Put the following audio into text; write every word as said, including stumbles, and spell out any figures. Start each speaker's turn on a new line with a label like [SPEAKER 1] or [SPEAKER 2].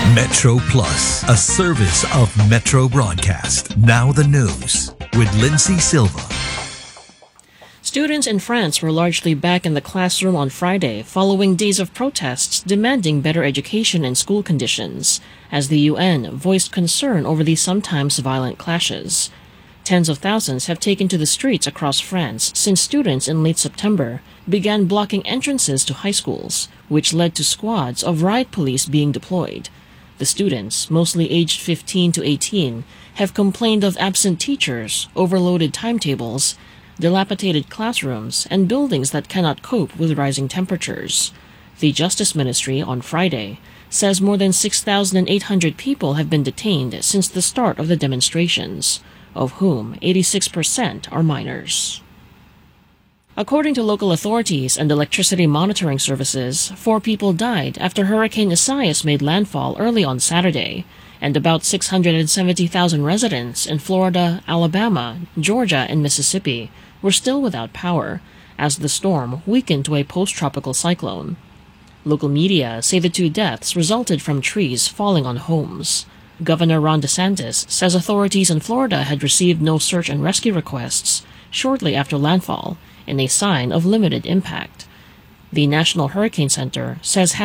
[SPEAKER 1] Metro Plus, a service of Metro Broadcast. Now the news with Lindsay Silva.
[SPEAKER 2] Students in France were largely back in the classroom on Friday following days of protests demanding better education and school conditions, as the U N voiced concern over these sometimes violent clashes. Tens of thousands have taken to the streets across France since students in late September began blocking entrances to high schools, which led to squads of riot police being deployed. The students, mostly aged fifteen to eighteen, have complained of absent teachers, overloaded timetables, dilapidated classrooms, and buildings that cannot cope with rising temperatures. The Justice Ministry on Friday says more than six thousand eight hundred people have been detained since the start of the demonstrations, of whom eighty-six percent are minors. According to local authorities and electricity monitoring services, four people died after Hurricane Isaias made landfall early on Saturday, and about six hundred seventy thousand residents in Florida, Alabama, Georgia, and Mississippi were still without power as the storm weakened to a post-tropical cyclone. Local media say the two deaths resulted from trees falling on homes. Governor Ron DeSantis says authorities in Florida had received no search and rescue requests shortly after landfall, in a sign of limited impact. The National Hurricane Center says